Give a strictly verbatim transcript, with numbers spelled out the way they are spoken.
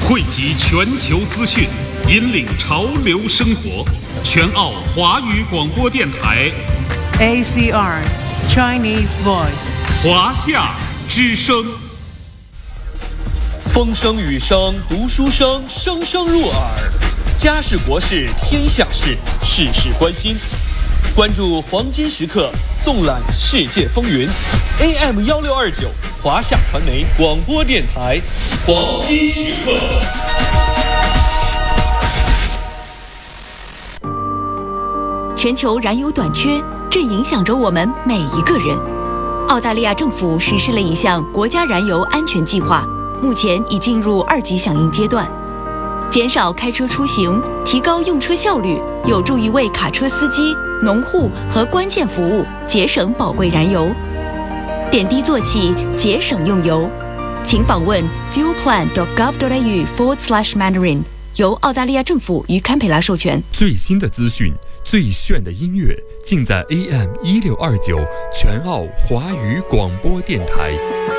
汇集全球资讯，引领潮流生活。全澳华语广播电台 A C R Chinese Voice 华夏之声。 风声雨声读书声，声声入耳。家事国事天下事，事事关心。关注黄金时刻，纵览世界风云。A M 幺六二九华夏传媒广播电台，黄金时刻。 全球燃油短缺正影响着我们每一个人。澳大利亚政府实施了一项国家燃油安全计划，目前已进入二级响应阶段。减少开车出行，提高用车效率，有助于为卡车司机、农户和关键服务节省宝贵燃油。点滴做起，节省用油。请访问 fuelplan dot gov dot a u forward slash mandarin， 由澳大利亚政府与堪培拉授权。 最新的资讯，最炫的音乐，尽在 A M 一六二九全澳华语广播电台。